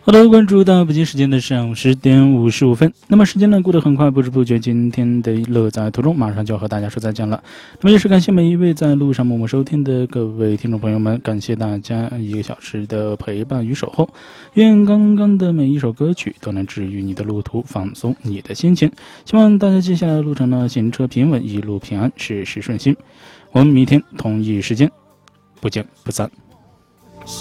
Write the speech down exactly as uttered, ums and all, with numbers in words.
好的，关注到北京时间的上午十点五十五分。那么时间呢过得很快，不知不觉今天的乐在途中马上就要和大家说再见了。那么也是感谢每一位在路上默默收听的各位听众朋友们，感谢大家一个小时的陪伴与守候。愿刚刚的每一首歌曲都能治愈你的路途，放松你的心情。希望大家接下来的路程呢行车平稳，一路平安，事事顺心。我们明天同一时间不见不散。